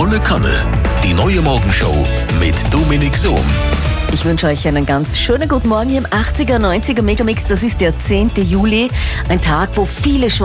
Volle Kanne. Die neue Morgenshow mit Dominik Sohm. Ich wünsche euch einen ganz schönen guten Morgen hier im 80er, 90er Megamix. Das ist der 10. Juli, ein Tag, wo viele schon